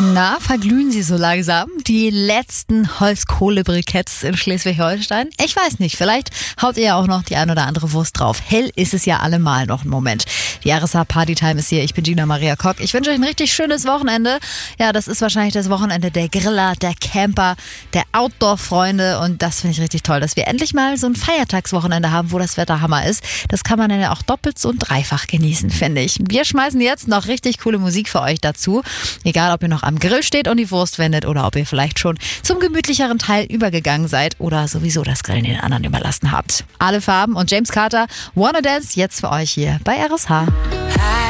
Na, verglühen sie so langsam? Die letzten Holzkohlebriketts in Schleswig-Holstein? Ich weiß nicht, vielleicht haut ihr ja auch noch die ein oder andere Wurst drauf. Hell ist es ja allemal noch einen Moment. Die RSH Partytime ist hier, ich bin Gina Maria Kock. Ich wünsche euch ein richtig schönes Wochenende. Ja, das ist wahrscheinlich das Wochenende der Griller, der Camper, der Outdoor-Freunde und das finde ich richtig toll, dass wir endlich mal so ein Feiertagswochenende haben, wo das Wetter Hammer ist. Das kann man dann ja auch doppelt und dreifach genießen, finde ich. Wir schmeißen jetzt noch richtig coole Musik für euch dazu. Egal, ob ihr noch am Grill steht und die Wurst wendet oder ob ihr vielleicht schon zum gemütlicheren Teil übergegangen seid oder sowieso das Grillen den anderen überlassen habt. Alle Farben und James Carter, Wanna Dance, jetzt für euch hier bei RSH.